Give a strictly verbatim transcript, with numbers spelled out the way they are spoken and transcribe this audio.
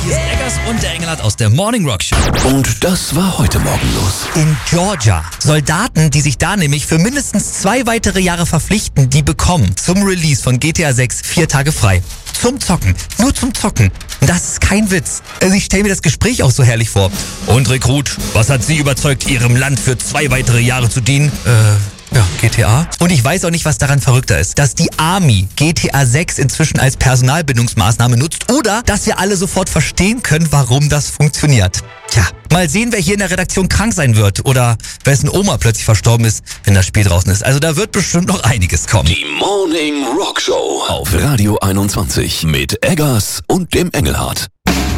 Hier ist Eggers und der Engelhardt aus der Morning Rock Show. Und das war heute Morgen los. In Georgia. Soldaten, die sich da nämlich für mindestens zwei weitere Jahre verpflichten, die bekommen zum Release von G T A sechs vier Tage frei. Zum Zocken. Nur zum Zocken. Und das ist kein Witz. Also ich stelle mir das Gespräch auch so herrlich vor. Und Rekrut, was hat Sie überzeugt, Ihrem Land für zwei weitere Jahre zu dienen? Äh... Ja, G T A. Und ich weiß auch nicht, was daran verrückter ist. Dass die Army G T A sechs inzwischen als Personalbindungsmaßnahme nutzt oder dass wir alle sofort verstehen können, warum das funktioniert. Tja, mal sehen, wer hier in der Redaktion krank sein wird oder wessen Oma plötzlich verstorben ist, wenn das Spiel draußen ist. Also da wird bestimmt noch einiges kommen. Die Morning Rock Show auf Radio einundzwanzig mit Eggers und dem Engelhardt.